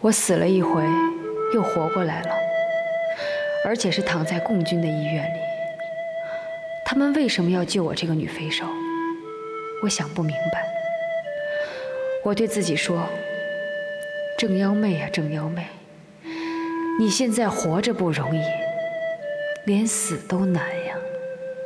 我死了一回，又活过来了，而且是躺在共军的医院里。他们为什么要救我这个女匪首？我想不明白。我对自己说：“正幺妹呀，正幺妹，你现在活着不容易，连死都难呀。”